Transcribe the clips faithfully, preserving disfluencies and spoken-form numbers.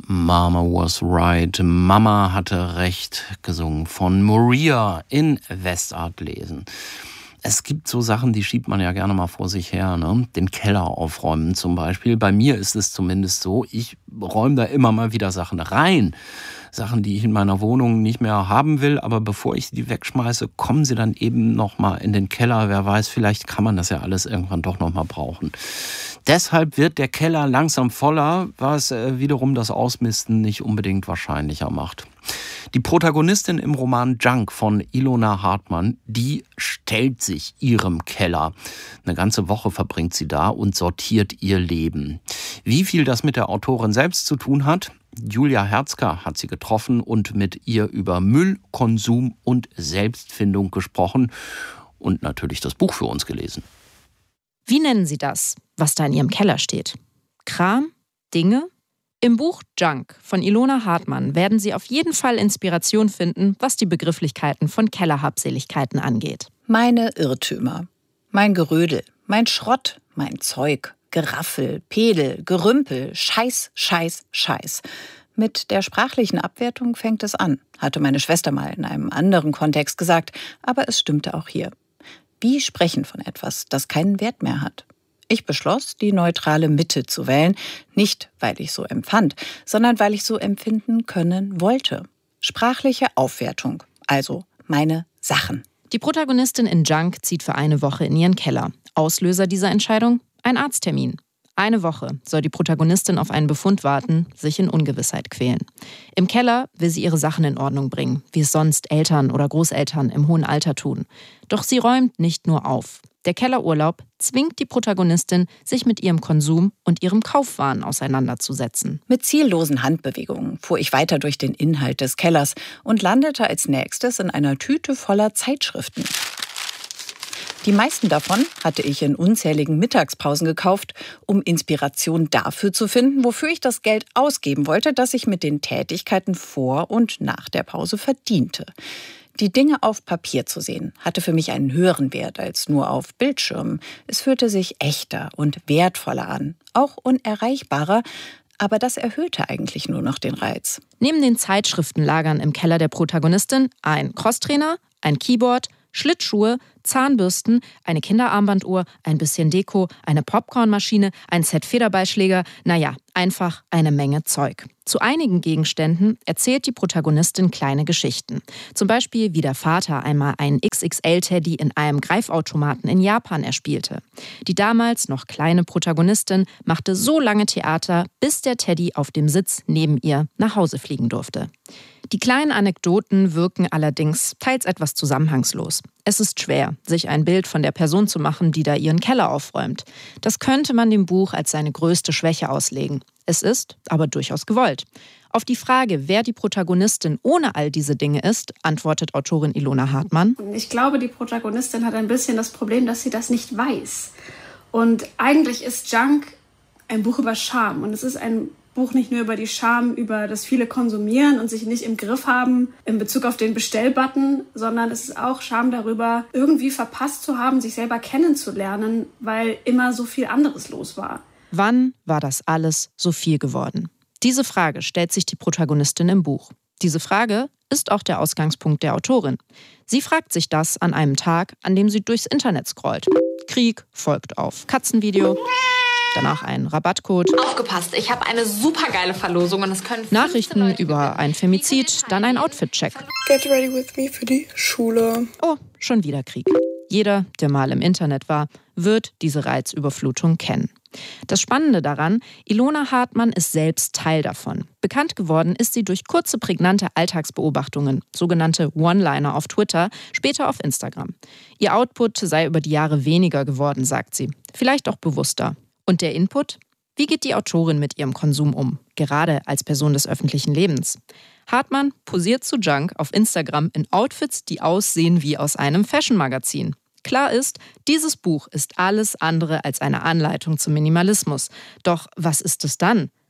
Mama was right, Mama hatte recht, gesungen von Maria in Westart lesen. Es gibt so Sachen, die schiebt man ja gerne mal vor sich her, ne? Den Keller aufräumen zum Beispiel. Bei mir ist es zumindest so, ich räume da immer mal wieder Sachen rein. Sachen, die ich in meiner Wohnung nicht mehr haben will, aber bevor ich die wegschmeiße, kommen sie dann eben noch mal in den Keller. Wer weiß, vielleicht kann man das ja alles irgendwann doch noch mal brauchen. Deshalb wird der Keller langsam voller, was wiederum das Ausmisten nicht unbedingt wahrscheinlicher macht. Die Protagonistin im Roman Junk von Ilona Hartmann, die stellt sich ihrem Keller. Eine ganze Woche verbringt sie da und sortiert ihr Leben. Wie viel das mit der Autorin selbst zu tun hat? Julia Herzka hat sie getroffen und mit ihr über Müll, Konsum und Selbstfindung gesprochen und natürlich das Buch für uns gelesen. Wie nennen Sie das, was da in Ihrem Keller steht? Kram? Dinge? Im Buch Junk von Ilona Hartmann werden Sie auf jeden Fall Inspiration finden, was die Begrifflichkeiten von Kellerhabseligkeiten angeht. Meine Irrtümer, mein Gerödel, mein Schrott, mein Zeug, Geraffel, Pedel, Gerümpel, Scheiß, Scheiß, Scheiß. Mit der sprachlichen Abwertung fängt es an, hatte meine Schwester mal in einem anderen Kontext gesagt, aber es stimmte auch hier. Wie sprechen von etwas, das keinen Wert mehr hat? Ich beschloss, die neutrale Mitte zu wählen, nicht weil ich so empfand, sondern weil ich so empfinden können wollte. Sprachliche Aufwertung, also meine Sachen. Die Protagonistin in Junk zieht für eine Woche in ihren Keller. Auslöser dieser Entscheidung? Ein Arzttermin. Eine Woche soll die Protagonistin auf einen Befund warten, sich in Ungewissheit quälen. Im Keller will sie ihre Sachen in Ordnung bringen, wie es sonst Eltern oder Großeltern im hohen Alter tun. Doch sie räumt nicht nur auf. Der Kellerurlaub zwingt die Protagonistin, sich mit ihrem Konsum und ihrem Kaufwahn auseinanderzusetzen. Mit ziellosen Handbewegungen fuhr ich weiter durch den Inhalt des Kellers und landete als nächstes in einer Tüte voller Zeitschriften. Die meisten davon hatte ich in unzähligen Mittagspausen gekauft, um Inspiration dafür zu finden, wofür ich das Geld ausgeben wollte, das ich mit den Tätigkeiten vor und nach der Pause verdiente. Die Dinge auf Papier zu sehen, hatte für mich einen höheren Wert als nur auf Bildschirmen. Es fühlte sich echter und wertvoller an, auch unerreichbarer, aber das erhöhte eigentlich nur noch den Reiz. Neben den Zeitschriftenlagern im Keller der Protagonistin ein Crosstrainer, ein Keyboard, Schlittschuhe, Zahnbürsten, eine Kinderarmbanduhr, ein bisschen Deko, eine Popcornmaschine, ein Set Federballschläger, naja, einfach eine Menge Zeug. Zu einigen Gegenständen erzählt die Protagonistin kleine Geschichten. Zum Beispiel, wie der Vater einmal einen X X L-Teddy in einem Greifautomaten in Japan erspielte. Die damals noch kleine Protagonistin machte so lange Theater, bis der Teddy auf dem Sitz neben ihr nach Hause fliegen durfte. Die kleinen Anekdoten wirken allerdings teils etwas zusammenhangslos. Es ist schwer, sich ein Bild von der Person zu machen, die da ihren Keller aufräumt. Das könnte man dem Buch als seine größte Schwäche auslegen. Es ist aber durchaus gewollt. Auf die Frage, wer die Protagonistin ohne all diese Dinge ist, antwortet Autorin Ilona Hartmann. Ich glaube, die Protagonistin hat ein bisschen das Problem, dass sie das nicht weiß. Und eigentlich ist Junk ein Buch über Scham. Und es ist ein Buch nicht nur über die Scham, über das viele konsumieren und sich nicht im Griff haben in Bezug auf den Bestellbutton, sondern es ist auch Scham darüber, irgendwie verpasst zu haben, sich selber kennenzulernen, weil immer so viel anderes los war. Wann war das alles so viel geworden? Diese Frage stellt sich die Protagonistin im Buch. Diese Frage ist auch der Ausgangspunkt der Autorin. Sie fragt sich das an einem Tag, an dem sie durchs Internet scrollt. Krieg folgt auf Katzenvideo. Danach ein Rabattcode. Aufgepasst, ich habe eine supergeile Verlosung und es können Nachrichten über ein Femizid, dann ein Outfit-Check. Get ready with me für die Schule. Oh, schon wieder Krieg. Jeder, der mal im Internet war, wird diese Reizüberflutung kennen. Das Spannende daran, Ilona Hartmann ist selbst Teil davon. Bekannt geworden ist sie durch kurze, prägnante Alltagsbeobachtungen, sogenannte One-Liner auf Twitter, später auf Instagram. Ihr Output sei über die Jahre weniger geworden, sagt sie. Vielleicht auch bewusster. Und der Input? Wie geht die Autorin mit ihrem Konsum um, gerade als Person des öffentlichen Lebens? Hartmann posiert zu Junk auf Instagram in Outfits, die aussehen wie aus einem Fashion-Magazin. Klar ist, dieses Buch ist alles andere als eine Anleitung zum Minimalismus. Doch was ist es dann?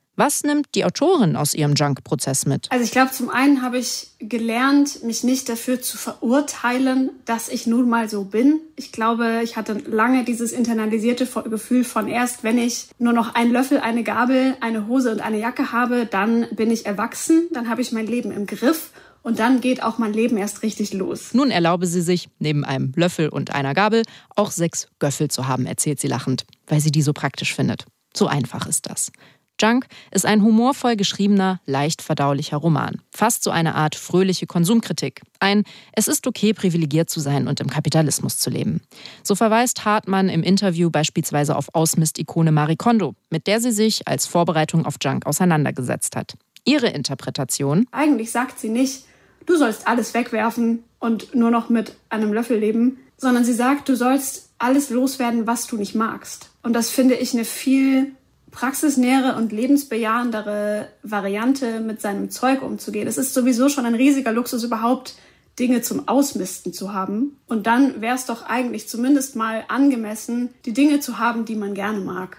Was nimmt die Autorin aus ihrem Junk-Prozess mit? Also ich glaube, zum einen habe ich gelernt, mich nicht dafür zu verurteilen, dass ich nun mal so bin. Ich glaube, ich hatte lange dieses internalisierte Gefühl von erst, wenn ich nur noch einen Löffel, eine Gabel, eine Hose und eine Jacke habe, dann bin ich erwachsen, dann habe ich mein Leben im Griff. Und dann geht auch mein Leben erst richtig los. Nun erlaube sie sich, neben einem Löffel und einer Gabel auch sechs Göffel zu haben, erzählt sie lachend, weil sie die so praktisch findet. So einfach ist das. Junk ist ein humorvoll geschriebener, leicht verdaulicher Roman. Fast so eine Art fröhliche Konsumkritik. Ein Es ist okay, privilegiert zu sein und im Kapitalismus zu leben. So verweist Hartmann im Interview beispielsweise auf Ausmist-Ikone Marie Kondo, mit der sie sich als Vorbereitung auf Junk auseinandergesetzt hat. Ihre Interpretation: Eigentlich sagt sie nicht, du sollst alles wegwerfen und nur noch mit einem Löffel leben, sondern sie sagt, du sollst alles loswerden, was du nicht magst. Und das finde ich eine viel praxisnähere und lebensbejahendere Variante, mit seinem Zeug umzugehen. Es ist sowieso schon ein riesiger Luxus, überhaupt Dinge zum Ausmisten zu haben. Und dann wäre es doch eigentlich zumindest mal angemessen, die Dinge zu haben, die man gerne mag.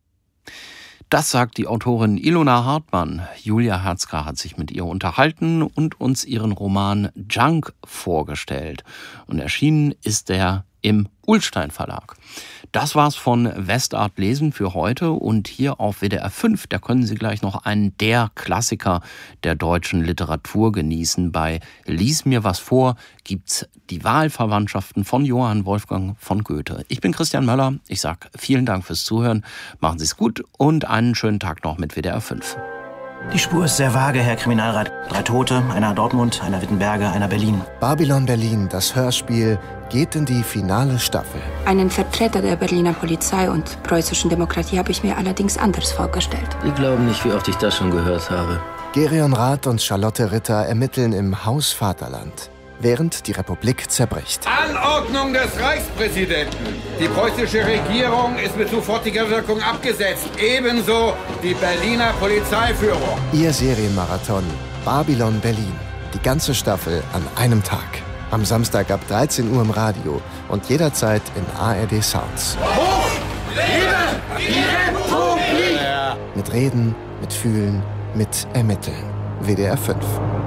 Das sagt die Autorin Ilona Hartmann. Julia Herzka hat sich mit ihr unterhalten und uns ihren Roman Junk vorgestellt. Und erschienen ist er im Ullstein Verlag. Das war's von Westart Lesen für heute. Und hier auf W D R fünf, da können Sie gleich noch einen der Klassiker der deutschen Literatur genießen. Bei Lies mir was vor gibt's die Wahlverwandtschaften von Johann Wolfgang von Goethe. Ich bin Christian Möller. Ich sag vielen Dank fürs Zuhören. Machen Sie es gut und einen schönen Tag noch mit W D R fünf. Die Spur ist sehr vage, Herr Kriminalrat. Drei Tote, einer Dortmund, einer Wittenberge, einer Berlin. Babylon Berlin, das Hörspiel, geht in die finale Staffel. Einen Vertreter der Berliner Polizei und preußischen Demokratie habe ich mir allerdings anders vorgestellt. Sie glauben nicht, wie oft ich das schon gehört habe. Gereon Rath und Charlotte Ritter ermitteln im Haus Vaterland, während die Republik zerbricht. Anordnung des Reichspräsidenten. Die preußische Regierung ist mit sofortiger Wirkung abgesetzt. Ebenso die Berliner Polizeiführung. Ihr Serienmarathon Babylon Berlin. Die ganze Staffel an einem Tag. Am Samstag ab dreizehn Uhr im Radio und jederzeit in A R D Sounds. Hoch! Lebe die Republik! Mit Reden, mit Fühlen, mit Ermitteln. W D R fünf.